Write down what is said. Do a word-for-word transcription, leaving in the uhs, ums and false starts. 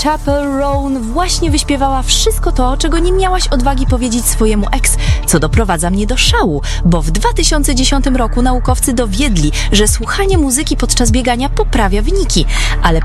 Chappell Roan właśnie wyśpiewała wszystko to, czego nie miałaś odwagi powiedzieć swojemu ex, co doprowadza mnie do szału, bo w dwa tysiące dziesiątym roku naukowcy dowiedli, że słuchanie muzyki podczas biegania poprawia wyniki, ale